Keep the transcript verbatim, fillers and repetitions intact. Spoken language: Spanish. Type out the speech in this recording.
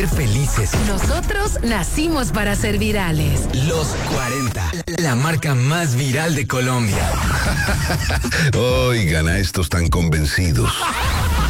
felices. Nosotros nacimos para ser virales. Los cuarenta, la marca más viral de Colombia. Oigan a estos tan convencidos.